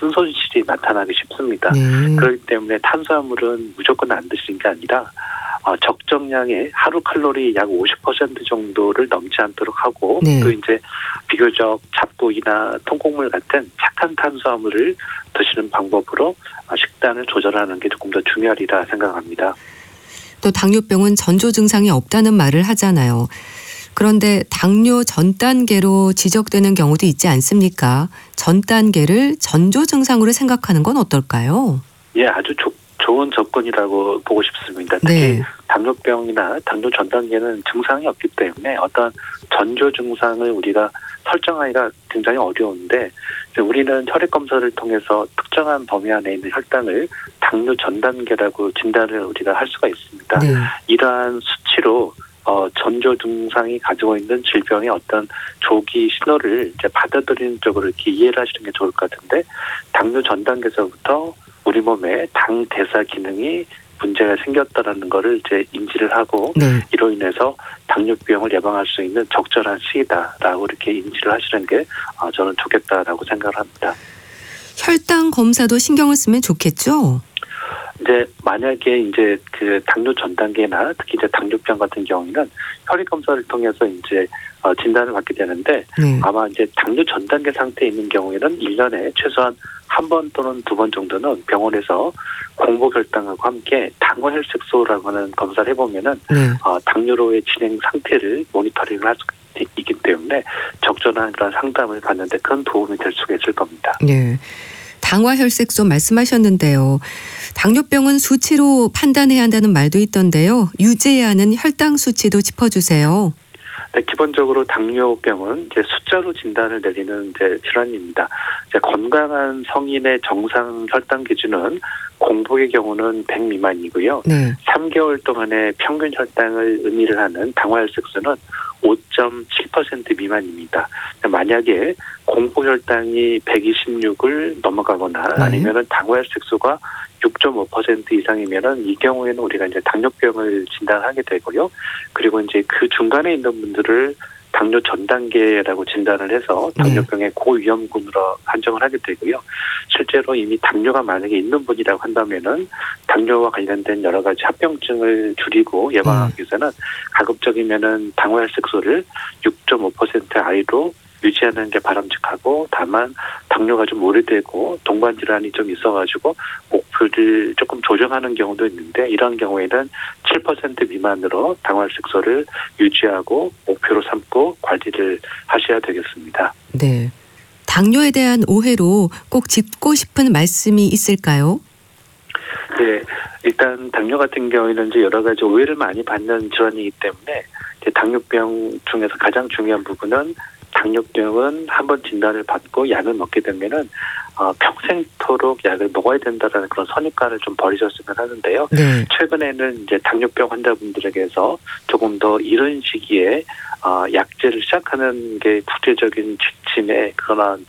쓴손실이 나타나기 쉽습니다. 그렇기 때문에 탄수화물은 무조건 안 드시는 게 아니라 적정량의 하루 칼로리 약 50% 정도를 넘지 않도록 하고 또 이제 비교적 잡곡이나 통곡물 같은 착한 탄수화물을 드시는 방법으로 식단을 조절하는 게 조금 더 중요하리라 생각합니다. 또 당뇨병은 전조 증상이 없다는 말을 하잖아요. 그런데 당뇨 전 단계로 지적되는 경우도 있지 않습니까? 전 단계를 전조 증상으로 생각하는 건 어떨까요? 예, 아주 좋은 접근이라고 보고 싶습니다. 특히 당뇨병이나 당뇨 전 단계는 증상이 없기 때문에 어떤 전조 증상을 우리가 설정하기가 굉장히 어려운데 우리는 혈액 검사를 통해서 특정한 범위 안에 있는 혈당을 당뇨 전 단계라고 진단을 우리가 할 수가 있습니다. 이러한 수치로 전조 증상이 가지고 있는 질병의 어떤 조기 신호를 이제 받아들이는 쪽으로 이렇게 이해를 하시는 게 좋을 것 같은데 당뇨 전 단계에서부터 우리 몸의 당 대사 기능이 문제가 생겼다라는 거를 이제 인지를 하고 이로 인해서 당뇨병을 예방할 수 있는 적절한 시기다라고 이렇게 인지를 하시는 게 저는 좋겠다라고 생각을 합니다. 혈당 검사도 신경을 쓰면 좋겠죠? 이제 만약에 이제 그 당뇨 전 단계나 특히 이제 당뇨병 같은 경우에는 혈액 검사를 통해서 이제 진단을 받게 되는데 아마 이제 당뇨 전 단계 상태에 있는 경우에는 1년에 최소한 한 번 또는 두 번 정도는 병원에서 공복 혈당하고 함께 당화 혈색소라고 하는 검사를 해보면은 당뇨로의 진행 상태를 모니터링을 할 수 있기 때문에 적절한 그런 상담을 받는데 큰 도움이 될 수가 있을 겁니다. 네. 당화 혈색소 말씀하셨는데요. 당뇨병은 수치로 판단해야 한다는 말도 있던데요. 유지해야 하는 혈당 수치도 짚어주세요. 네, 기본적으로 당뇨병은 이제 숫자로 진단을 내리는 이제 질환입니다. 이제 건강한 성인의 정상 혈당 기준은 공복의 경우는 100 미만이고요. 3개월 동안의 평균 혈당을 의미를 하는 당화혈색소는 5.7% 미만입니다. 만약에 공복 혈당이 126을 넘어가거나 아니면은 당화혈색소가 6.5% 이상이면은 이 경우에는 우리가 이제 당뇨병을 진단하게 되고요. 그리고 이제 그 중간에 있는 분들을 당뇨 전 단계라고 진단을 해서 당뇨병의 고위험군으로 판정을 하게 되고요. 실제로 이미 당뇨가 만약에 있는 분이라고 한다면은 당뇨와 관련된 여러 가지 합병증을 줄이고 예방하기 위해서는 가급적이면은 당화혈색소를 6.5% 아래로 유지하는 게 바람직하고 다만 당뇨가 좀 오래되고 동반 질환이 좀 있어가지고 목표를 조금 조정하는 경우도 있는데 이런 경우에는 7% 미만으로 당화혈색소를 유지하고 목표로 삼고 관리를 하셔야 되겠습니다. 네. 당뇨에 대한 오해로 꼭 짚고 싶은 말씀이 있을까요? 네, 일단 당뇨 같은 경우에는 이제 여러 가지 오해를 많이 받는 질환이기 때문에 이제 당뇨병 중에서 가장 중요한 부분은 당뇨병은 한번 진단을 받고 약을 먹게 되면은 평생토록 약을 먹어야 된다라는 그런 선입관을 좀 버리셨으면 하는데요. 최근에는 이제 당뇨병 환자분들에게서 조금 더 이른 시기에 약제를 시작하는 게 국제적인 지침의 그런